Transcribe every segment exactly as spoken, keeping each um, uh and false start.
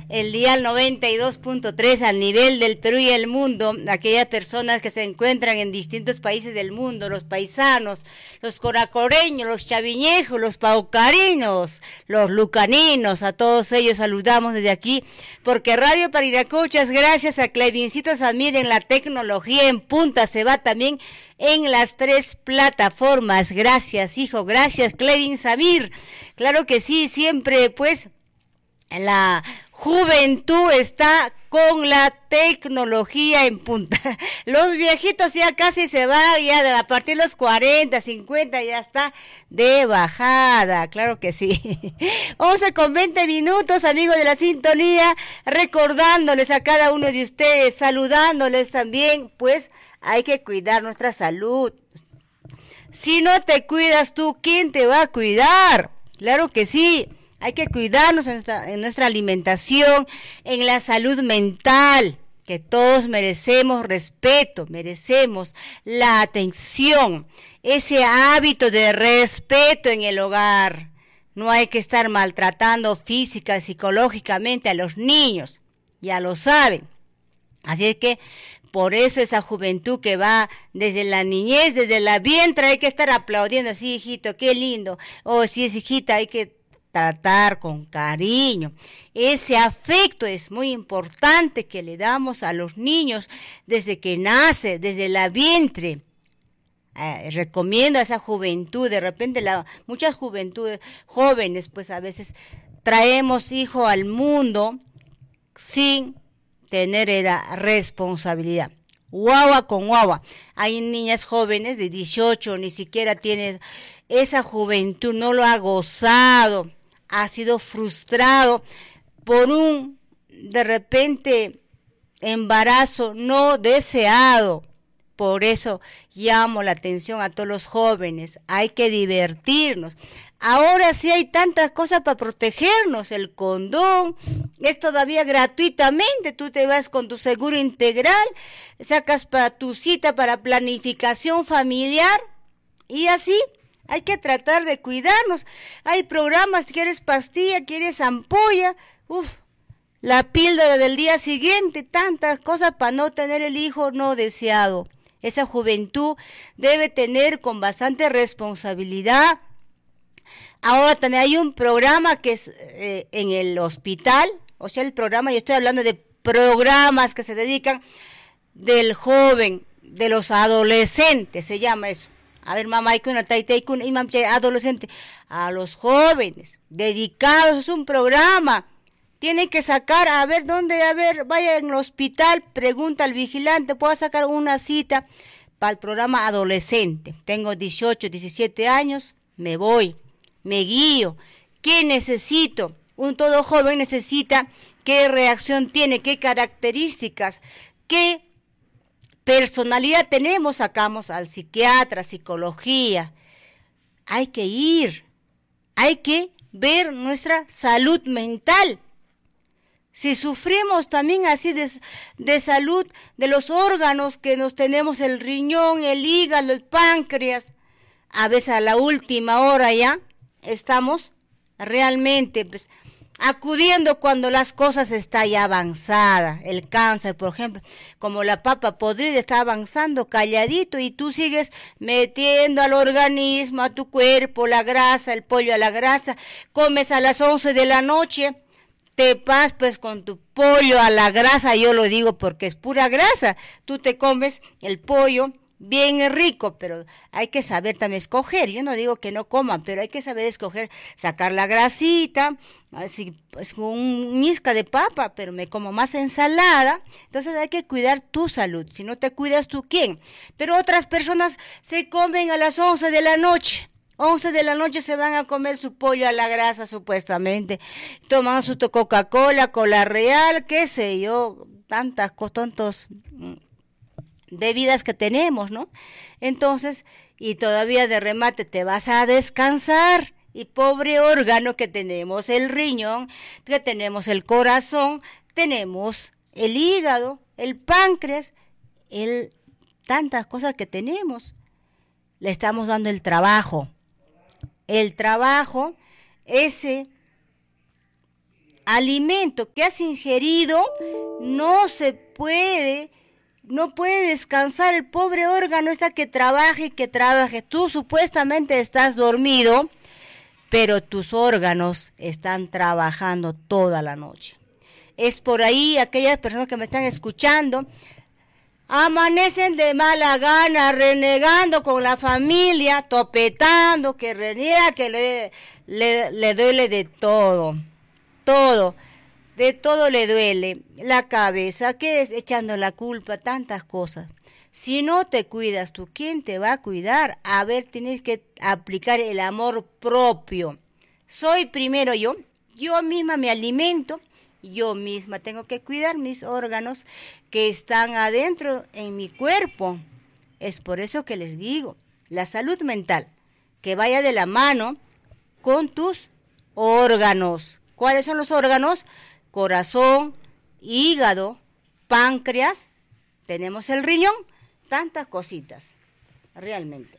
el dial noventa y dos punto tres al nivel del Perú y el mundo, aquellas personas que se encuentran en distintos países del mundo, los paisanos, los coracoreños, los chaviñejos, los paucarinos, los lucaninos, a todos ellos saludamos desde aquí, porque Radio Parinacochas, gracias a Clevincito Samir en la tecnología en punta, se va también en las tres plataformas. Gracias, hijo, gracias, Clevin Samir. Claro que sí, siempre pues la juventud está con la tecnología en punta. Los viejitos ya casi se van, ya a partir de los cuarenta, cincuenta ya está de bajada, claro que sí. once con veinte minutos, amigos de la sintonía, recordándoles a cada uno de ustedes, saludándoles también, pues hay que cuidar nuestra salud. Si no te cuidas tú, ¿quién te va a cuidar? Claro que sí. Hay que cuidarnos en nuestra, en nuestra alimentación, en la salud mental, que todos merecemos respeto, merecemos la atención, ese hábito de respeto en el hogar. No hay que estar maltratando física y psicológicamente a los niños, ya lo saben. Así es que por eso esa juventud que va desde la niñez, desde la vientre, hay que estar aplaudiendo, sí, hijito, qué lindo, o oh, sí, es hijita, hay que tratar con cariño. Ese afecto es muy importante que le damos a los niños desde que nace, desde la vientre. Eh, recomiendo a esa juventud, de repente la, muchas juventudes jóvenes, pues a veces traemos hijos al mundo sin tener la responsabilidad. Guagua con guagua. Hay niñas jóvenes de dieciocho, ni siquiera tiene esa juventud, no lo ha gozado. Ha sido frustrado por un, de repente, embarazo no deseado. Por eso llamo la atención a todos los jóvenes. Hay que divertirnos. Ahora sí hay tantas cosas para protegernos. El condón es todavía gratuitamente. Tú te vas con tu seguro integral, sacas para tu cita para planificación familiar y así. Hay que tratar de cuidarnos. Hay programas, quieres pastilla, quieres ampolla, uf, la píldora del día siguiente, tantas cosas para no tener el hijo no deseado. Esa juventud debe tener con bastante responsabilidad. Ahora también hay un programa que es eh, en el hospital, o sea, el programa, yo estoy hablando de programas que se dedican del joven, de los adolescentes, se llama eso. A ver, mamá, hay que una taita, adolescente, a los jóvenes, dedicados, es un programa. Tienen que sacar, a ver, ¿dónde? A ver, vaya en el hospital, pregunta al vigilante, ¿puedo sacar una cita para el programa adolescente? Tengo dieciocho, diecisiete años, me voy, me guío. ¿Qué necesito? Un todo joven necesita, ¿qué reacción tiene? ¿Qué características? ¿Qué personalidad tenemos? Sacamos al psiquiatra, psicología. Hay que ir, hay que ver nuestra salud mental. Si sufrimos también así de, de salud de los órganos que nos tenemos, el riñón, el hígado, el páncreas, a veces a la última hora ya estamos realmente pues, acudiendo cuando las cosas están ya avanzadas. El cáncer, por ejemplo, como la papa podrida está avanzando calladito y tú sigues metiendo al organismo, a tu cuerpo, la grasa, el pollo a la grasa, comes a las once de la noche, te vas pues con tu pollo a la grasa, yo lo digo porque es pura grasa, tú te comes el pollo bien rico, pero hay que saber también escoger. Yo no digo que no coman, pero hay que saber escoger, sacar la grasita, así pues con un ñisca de papa, pero me como más ensalada. Entonces hay que cuidar tu salud. Si no te cuidas tú, ¿quién? Pero otras personas se comen a las once de la noche. once de la noche se van a comer su pollo a la grasa supuestamente, toman su Coca-Cola, cola real, qué sé yo, tantas tantos de vidas que tenemos, ¿no? Entonces, y todavía de remate te vas a descansar, y pobre órgano que tenemos, el riñón, que tenemos el corazón, tenemos el hígado, el páncreas, el tantas cosas que tenemos, le estamos dando el trabajo. El trabajo, ese alimento que has ingerido, no se puede, no puede descansar el pobre órgano, está que trabaje, que trabaje. Tú supuestamente estás dormido, pero tus órganos están trabajando toda la noche. Es por ahí aquellas personas que me están escuchando, amanecen de mala gana, renegando con la familia, topetando, que reniega, que le, le, le duele de todo, todo, de todo le duele, la cabeza, que es echando la culpa, tantas cosas. Si no te cuidas tú, ¿quién te va a cuidar? A ver, tienes que aplicar el amor propio. Soy primero yo, yo misma me alimento, yo misma tengo que cuidar mis órganos que están adentro en mi cuerpo. Es por eso que les digo, la salud mental, que vaya de la mano con tus órganos. ¿Cuáles son los órganos? Corazón, hígado, páncreas, tenemos el riñón, tantas cositas, realmente.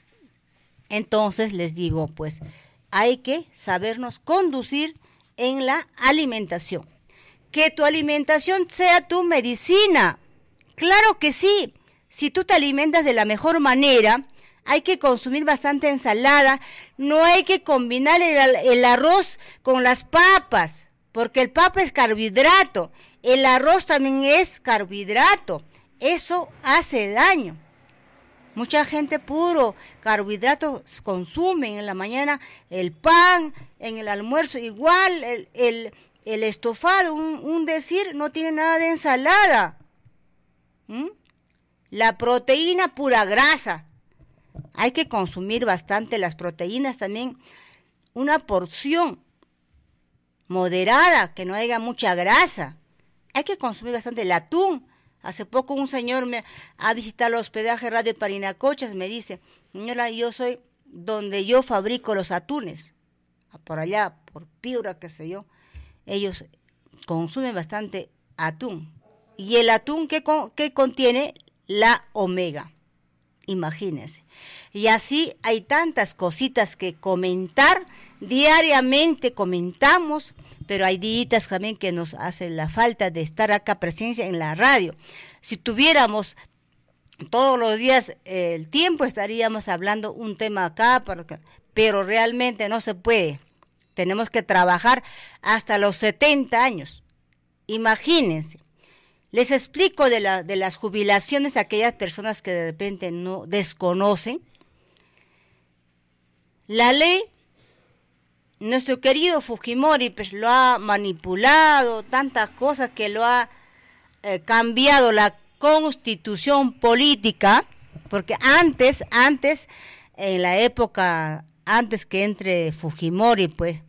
Entonces les digo, pues, hay que sabernos conducir en la alimentación. Que tu alimentación sea tu medicina. Claro que sí. Si tú te alimentas de la mejor manera, hay que consumir bastante ensalada. No hay que combinar el, el arroz con las papas, porque el papa es carbohidrato. El arroz también es carbohidrato. Eso hace daño. Mucha gente puro carbohidratos consumen en la mañana, el pan, en el almuerzo, igual el... el El estofado, un, un decir, no tiene nada de ensalada. ¿Mm? La proteína, pura grasa. Hay que consumir bastante las proteínas también. Una porción moderada, que no haya mucha grasa. Hay que consumir bastante el atún. Hace poco un señor me ha visitado el hospedaje Radio Parinacochas, me dice, señora, yo soy donde yo fabrico los atunes. Por allá, por Piura, qué sé yo. Ellos consumen bastante atún. Y el atún que, con, que contiene la omega. Imagínense. Y así hay tantas cositas que comentar. Diariamente comentamos, pero hay días también que nos hace la falta de estar acá presencia en la radio. Si tuviéramos todos los días eh, el tiempo, estaríamos hablando un tema acá, pero realmente no se puede. Tenemos que trabajar hasta los setenta años. Imagínense. Les explico de, la, de las jubilaciones a aquellas personas que de repente no desconocen. La ley, nuestro querido Fujimori pues lo ha manipulado, tantas cosas que lo ha eh, cambiado la constitución política, porque antes, antes, en la época, antes que entre Fujimori, pues,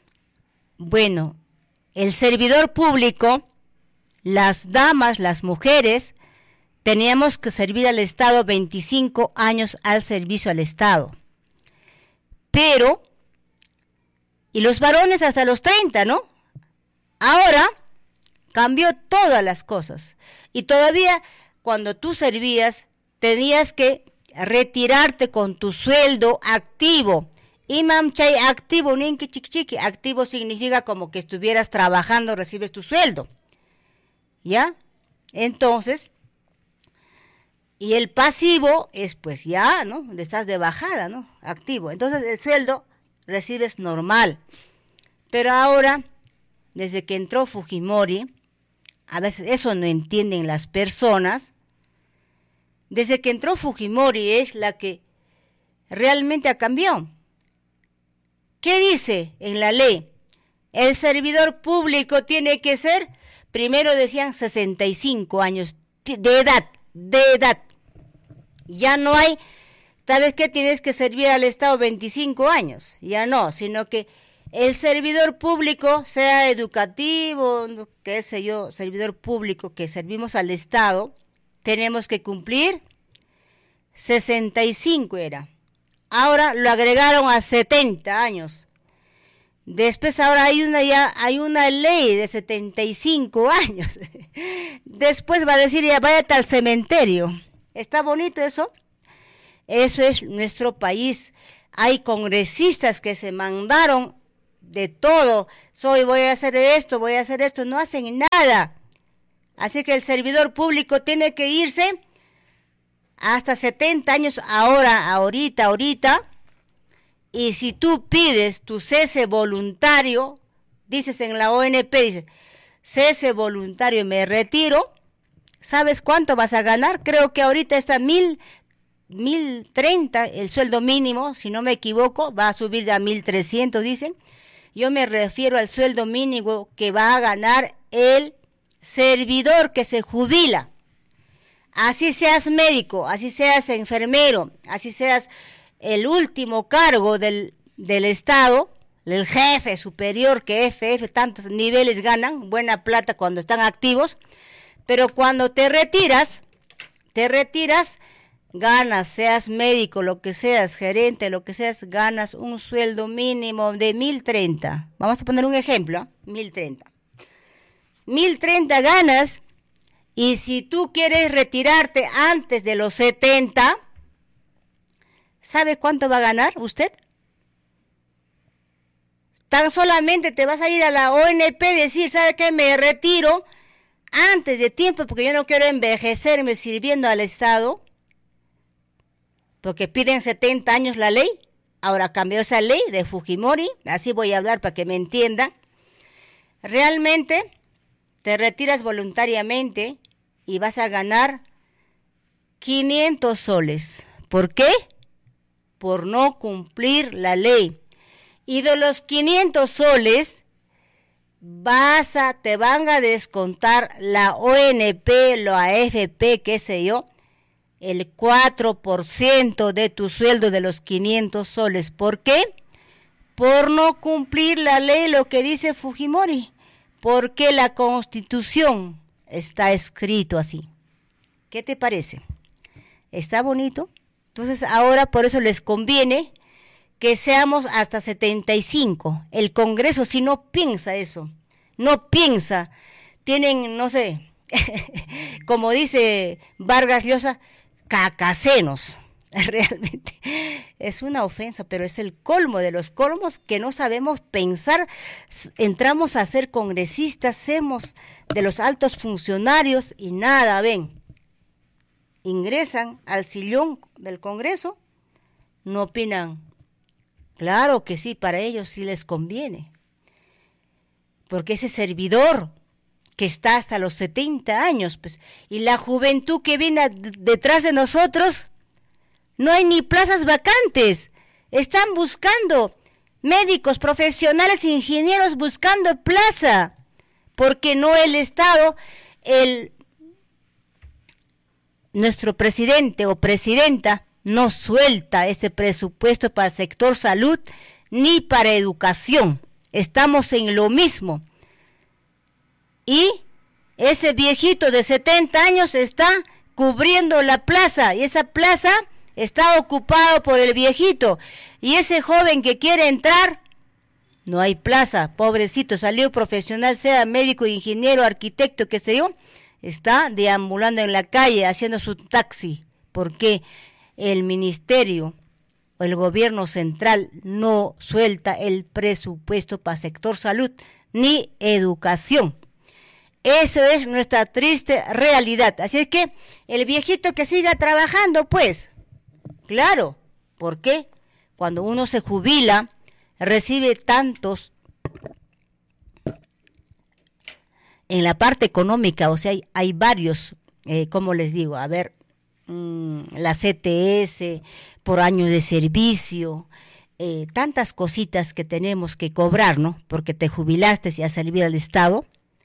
bueno, el servidor público, las damas, las mujeres, teníamos que servir al Estado veinticinco años al servicio al Estado. Pero, y los varones hasta los treinta, ¿no? Ahora cambió todas las cosas. Y todavía cuando tú servías, tenías que retirarte con tu sueldo activo. Imam chay activo, ninki chiquichiqui, activo significa como que estuvieras trabajando, recibes tu sueldo. ¿Ya? Entonces, y el pasivo es pues ya, ¿no? Estás de bajada, ¿no? Activo. Entonces el sueldo recibes normal. Pero ahora, desde que entró Fujimori, a veces eso no entienden las personas, desde que entró Fujimori es la que realmente ha cambiado. ¿Qué dice en la ley? El servidor público tiene que ser, primero decían sesenta y cinco años de edad, de edad. Ya no hay, ¿sabes qué? Tienes que servir al Estado veinticinco años, ya no, sino que el servidor público, sea educativo, qué sé yo, servidor público que servimos al Estado, tenemos que cumplir sesenta y cinco era. Ahora lo agregaron a setenta años. Después ahora hay una ya hay una ley de setenta y cinco años. Después va a decir ya váyate al cementerio. ¿Está bonito eso? Eso es nuestro país. Hay congresistas que se mandaron de todo, soy, voy a hacer esto, voy a hacer esto, no hacen nada. Así que el servidor público tiene que irse hasta setenta años, ahora, ahorita, ahorita, y si tú pides tu cese voluntario, dices en la O N P, dices, cese voluntario, me retiro, ¿sabes cuánto vas a ganar? Creo que ahorita está mil, mil treinta, el sueldo mínimo, si no me equivoco, va a subir a mil trescientos, dicen. Yo me refiero al sueldo mínimo que va a ganar el servidor que se jubila. Así seas médico, así seas enfermero, así seas el último cargo del, del Estado, el jefe superior, que F F, tantos niveles ganan, buena plata cuando están activos, pero cuando te retiras, te retiras, ganas, seas médico, lo que seas, gerente, lo que seas, ganas un sueldo mínimo de mil treinta. Vamos a poner un ejemplo, mil treinta. mil treinta ganas, y si tú quieres retirarte antes de los setenta, ¿sabe cuánto va a ganar usted? Tan solamente te vas a ir a la O N P y decir, ¿sabe qué? Me retiro antes de tiempo porque yo no quiero envejecerme sirviendo al Estado, porque piden setenta años la ley. Ahora cambió esa ley de Fujimori, así voy a hablar para que me entiendan. Realmente te retiras voluntariamente y vas a ganar quinientos soles. ¿Por qué? Por no cumplir la ley. Y de los quinientos soles, vas a, te van a descontar la O N P, la A F P, qué sé yo, el cuatro por ciento de tu sueldo de los quinientos soles. ¿Por qué? Por no cumplir la ley, lo que dice Fujimori. Porque la Constitución está escrito así. ¿Qué te parece? ¿Está bonito? Entonces ahora por eso les conviene que seamos hasta setenta y cinco. El Congreso si no piensa eso, no piensa, tienen, no sé, como dice Vargas Llosa, cacasenos. Realmente es una ofensa, pero es el colmo de los colmos que no sabemos pensar. Entramos a ser congresistas, somos de los altos funcionarios y nada, ven, ingresan al sillón del Congreso, no opinan. Claro que sí, para ellos sí les conviene, porque ese servidor que está hasta los setenta años, pues, y la juventud que viene detrás de nosotros, no hay ni plazas vacantes, están buscando médicos, profesionales, ingenieros buscando plaza, porque no el Estado, el nuestro presidente o presidenta no suelta ese presupuesto para el sector salud ni para educación. Estamos en lo mismo. Y ese viejito de setenta años está cubriendo la plaza, y esa plaza está ocupado por el viejito, y ese joven que quiere entrar, no hay plaza, pobrecito, salió profesional, sea médico, ingeniero, arquitecto, qué sé yo, está deambulando en la calle, haciendo su taxi, porque el ministerio o el gobierno central no suelta el presupuesto para sector salud ni educación. Eso es nuestra triste realidad. Así es que el viejito que siga trabajando, pues, claro, ¿por qué? Cuando uno se jubila, recibe tantos en la parte económica, o sea, hay, hay varios, eh, ¿cómo les digo? A ver, mmm, la C T S, por años de servicio, eh, tantas cositas que tenemos que cobrar, ¿no? Porque te jubilaste y has servido al Estado.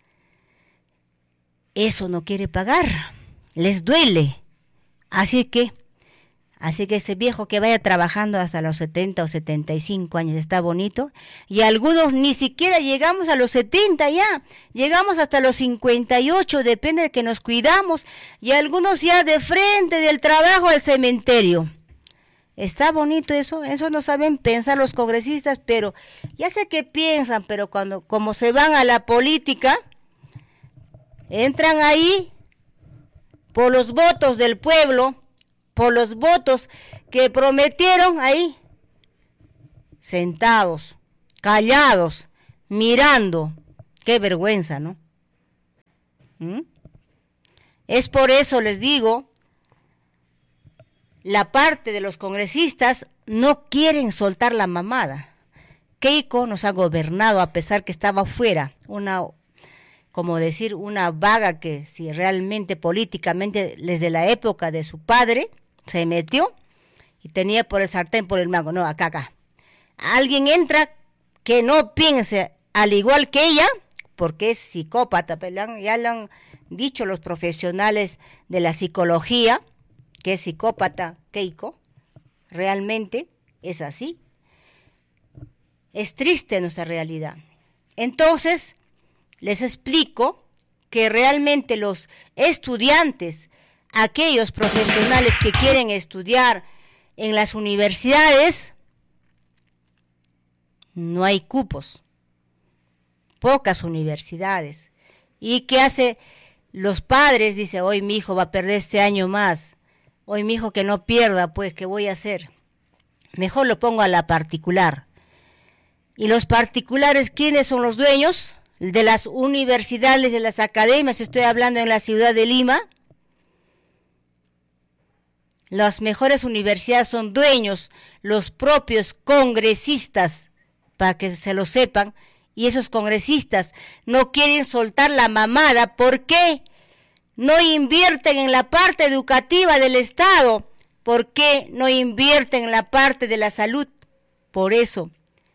Eso no quiere pagar, les duele. Así que, así que ese viejo que vaya trabajando hasta los setenta o setenta y cinco años está bonito, y algunos ni siquiera llegamos a los setenta ya, llegamos hasta los cincuenta y ocho, depende de que nos cuidamos, y algunos ya de frente del trabajo al cementerio. Está bonito eso, eso no saben pensar los congresistas, pero ya sé que piensan, pero cuando como se van a la política, entran ahí por los votos del pueblo, por los votos que prometieron ahí, sentados, callados, mirando. Qué vergüenza, ¿no? ¿Mm? Es por eso les digo, la parte de los congresistas no quieren soltar la mamada. Keiko nos ha gobernado a pesar que estaba fuera, una, como decir, una vaga que si realmente políticamente desde la época de su padre se metió y tenía por el sartén por el mango. No, acá, acá. Alguien entra que no piense al igual que ella, porque es psicópata, pero ya lo han dicho los profesionales de la psicología, que es psicópata Keiko, realmente es así. Es triste nuestra realidad. Entonces, les explico que realmente los estudiantes, aquellos profesionales que quieren estudiar en las universidades, no hay cupos, pocas universidades. ¿Y qué hace los padres? Dice, hoy mi hijo va a perder este año más, hoy mi hijo que no pierda, pues, ¿qué voy a hacer? Mejor lo pongo a la particular. ¿Y los particulares quiénes son los dueños? De las universidades, de las academias, estoy hablando en la ciudad de Lima. Las mejores universidades son dueños, los propios congresistas, para que se lo sepan, y esos congresistas no quieren soltar la mamada. ¿Por qué? No invierten en la parte educativa del Estado. ¿Por qué no invierten en la parte de la salud? Por eso.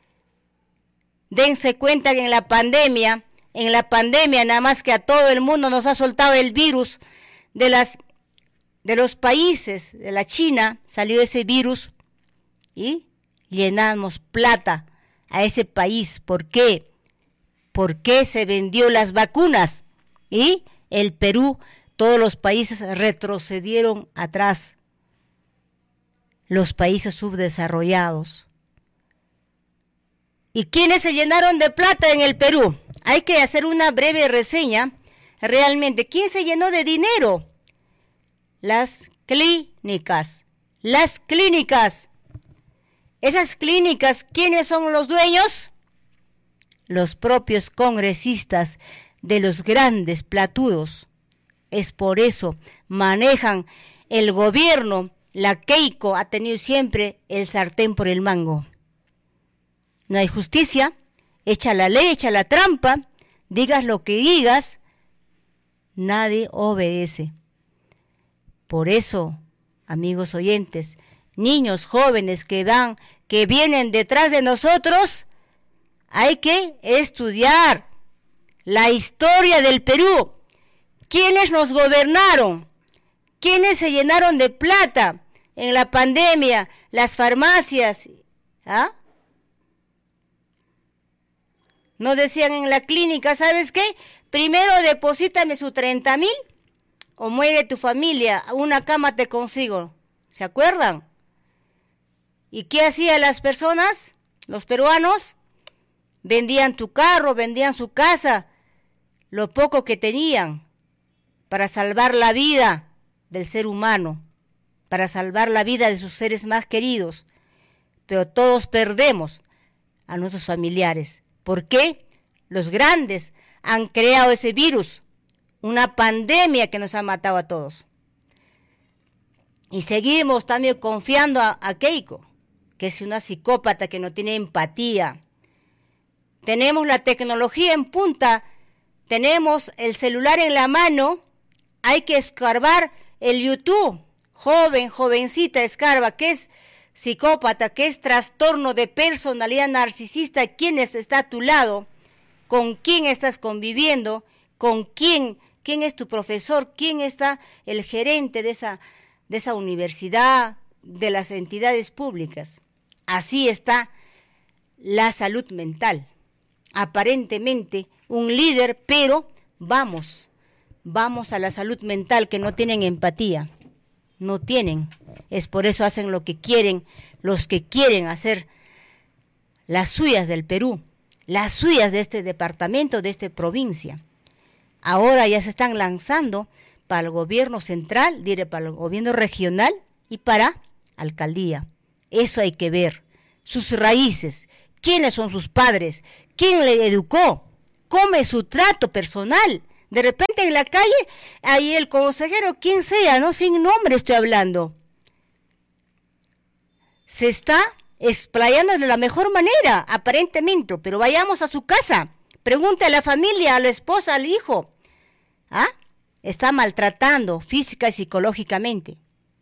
Dense cuenta que en la pandemia, en la pandemia nada más que a todo el mundo nos ha soltado el virus de las de los países, de la China, salió ese virus y llenamos plata a ese país. ¿Por qué? ¿Por qué se vendió las vacunas? Y el Perú, todos los países retrocedieron atrás, los países subdesarrollados. ¿Y quiénes se llenaron de plata en el Perú? Hay que hacer una breve reseña. Realmente, ¿quién se llenó de dinero? Las clínicas. Las clínicas. Esas clínicas, ¿quiénes son los dueños? Los propios congresistas de los grandes platudos. Es por eso manejan el gobierno. La Keiko ha tenido siempre el sartén por el mango. No hay justicia, echa la ley, echa la trampa, digas lo que digas, nadie obedece. Por eso, amigos oyentes, niños jóvenes que van, que vienen detrás de nosotros, hay que estudiar la historia del Perú. ¿Quiénes nos gobernaron? ¿Quiénes se llenaron de plata en la pandemia? Las farmacias, ¿ah? No decían en la clínica, ¿sabes qué? Primero deposítame su treinta mil o muere tu familia, una cama te consigo. ¿Se acuerdan? ¿Y qué hacían las personas? Los peruanos vendían tu carro, vendían su casa, lo poco que tenían para salvar la vida del ser humano, para salvar la vida de sus seres más queridos. Pero todos perdemos a nuestros familiares. ¿Por qué? Los grandes han creado ese virus, una pandemia que nos ha matado a todos. Y seguimos también confiando a, a Keiko, que es una psicópata que no tiene empatía. Tenemos la tecnología en punta, tenemos el celular en la mano, hay que escarbar el YouTube. Joven, jovencita, escarba, ¿qué es psicópata? ¿Qué es trastorno de personalidad narcisista? ¿Quién está a tu lado? ¿Con quién estás conviviendo? ¿Con quién? ¿Quién es tu profesor? ¿Quién está el gerente de esa, de esa universidad, de las entidades públicas? Así está la salud mental. Aparentemente un líder, pero vamos, vamos a la salud mental que no tienen empatía. No tienen, es por eso hacen lo que quieren, los que quieren hacer las suyas del Perú, las suyas de este departamento, de esta provincia. Ahora ya se están lanzando para el gobierno central, diré para el gobierno regional y para alcaldía. Eso hay que ver, sus raíces, quiénes son sus padres, quién le educó, cómo es su trato personal. De repente en la calle, ahí el consejero, quien sea, ¿no? Sin nombre estoy hablando. Se está explayando de la mejor manera, aparentemente, pero vayamos a su casa, pregunte a la familia, a la esposa, al hijo. ¿Ah? Está maltratando física y psicológicamente.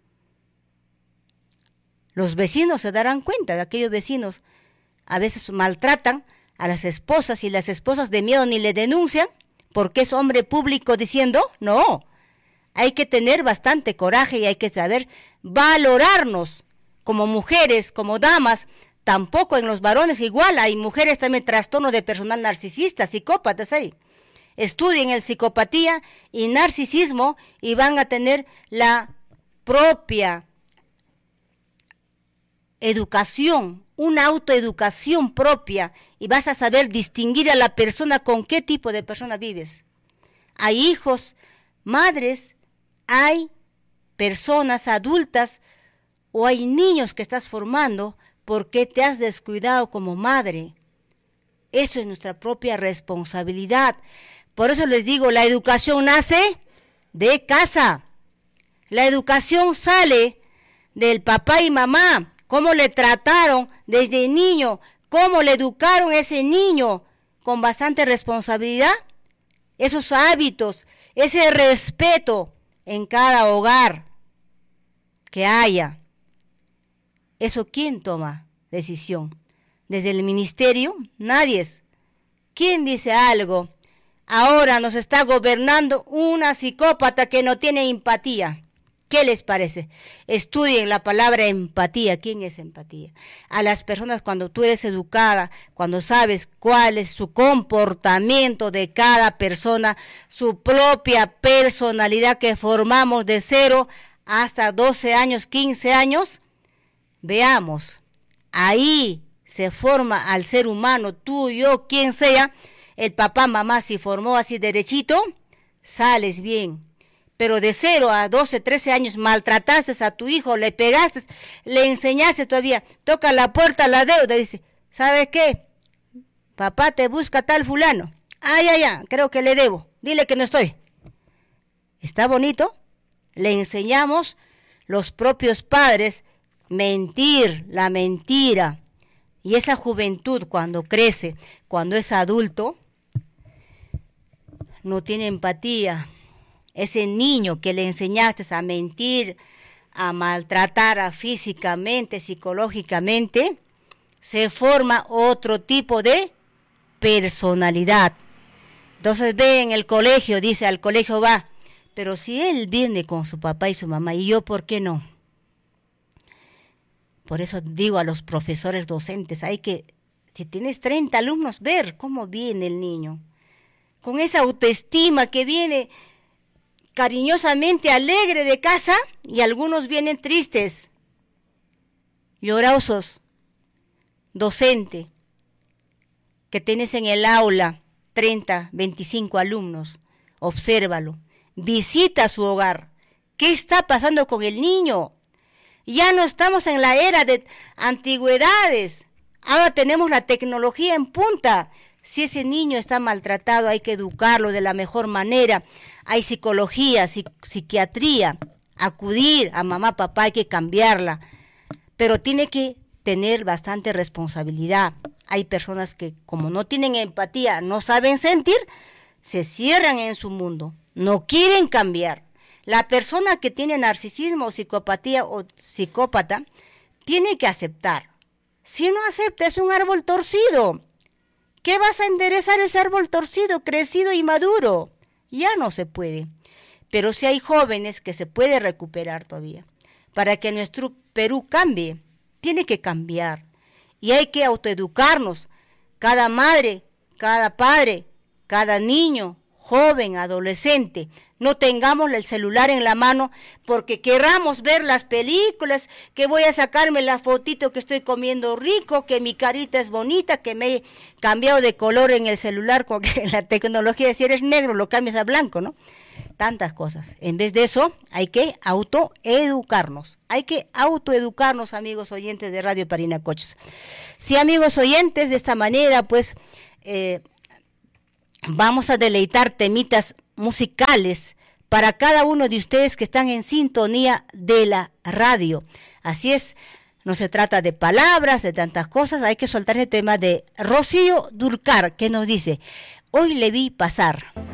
Los vecinos se darán cuenta de aquellos vecinos. A veces maltratan a las esposas y las esposas de miedo ni le denuncian porque es hombre público diciendo, no, hay que tener bastante coraje y hay que saber valorarnos como mujeres, como damas. Tampoco en los varones igual, hay mujeres también trastorno de personal narcisista, psicópatas ahí. Estudien el psicopatía y narcisismo y van a tener la propia educación, una autoeducación propia y vas a saber distinguir a la persona con qué tipo de persona vives. Hay hijos, madres, hay personas adultas o hay niños que estás formando porque te has descuidado como madre. Eso es nuestra propia responsabilidad. Por eso les digo, la educación nace de casa. La educación sale del papá y mamá. Cómo le trataron desde niño, cómo le educaron a ese niño con bastante responsabilidad. Esos hábitos, ese respeto en cada hogar que haya. ¿Eso quién toma decisión? Desde el ministerio, nadie es. ¿Quién dice algo? Ahora nos está gobernando una psicópata que no tiene empatía. ¿Qué les parece? Estudien la palabra empatía. ¿Quién es empatía? A las personas cuando tú eres educada, cuando sabes cuál es su comportamiento de cada persona, su propia personalidad que formamos de cero hasta doce años, quince años, veamos, ahí se forma al ser humano, tú, yo, quien sea, el papá, mamá, si formó así derechito, sales bien. Pero de cero a doce, trece años maltrataste a tu hijo, le pegaste, le enseñaste todavía, toca la puerta la deuda, dice, ¿sabes qué? Papá te busca tal fulano. Ay, ay, ay, creo que le debo, dile que no estoy. ¿Está bonito? Le enseñamos los propios padres mentir, la mentira. Y esa juventud cuando crece, cuando es adulto, no tiene empatía. Ese niño que le enseñaste a mentir, a maltratar a físicamente, psicológicamente, se forma otro tipo de personalidad. Entonces ve en el colegio, dice, al colegio va, pero si él viene con su papá y su mamá, ¿y yo por qué no? Por eso digo a los profesores docentes, hay que, si tienes treinta alumnos, ver cómo viene el niño. Con esa autoestima que viene cariñosamente alegre de casa y algunos vienen tristes, llorosos. Docente, que tienes en el aula treinta, veinticinco alumnos, obsérvalo, visita su hogar. ¿Qué está pasando con el niño? Ya no estamos en la era de antigüedades, ahora tenemos la tecnología en punta. Si ese niño está maltratado, hay que educarlo de la mejor manera. Hay psicología, psic- psiquiatría, acudir a mamá, papá, hay que cambiarla. Pero tiene que tener bastante responsabilidad. Hay personas que, como no tienen empatía, no saben sentir, se cierran en su mundo, no quieren cambiar. La persona que tiene narcisismo, psicopatía o psicópata, tiene que aceptar. Si no acepta, es un árbol torcido. ¿Qué vas a enderezar ese árbol torcido, crecido y maduro? Ya no se puede. Pero si hay jóvenes que se puede recuperar todavía. Para que nuestro Perú cambie, tiene que cambiar. Y hay que autoeducarnos. Cada madre, cada padre, cada niño, joven, adolescente, no tengamos el celular en la mano porque querramos ver las películas, que voy a sacarme la fotito que estoy comiendo rico, que mi carita es bonita, que me he cambiado de color en el celular con la tecnología, si eres negro lo cambias a blanco, ¿no? tantas cosas. En vez de eso, hay que autoeducarnos. Hay que autoeducarnos, amigos oyentes de Radio Parinacochas. Sí, amigos oyentes, de esta manera, pues, eh, vamos a deleitar temitas musicales para cada uno de ustedes que están en sintonía de la radio. Así es, no se trata de palabras, de tantas cosas, hay que soltar el tema de Rocío Dúrcal, que nos dice, hoy le vi pasar.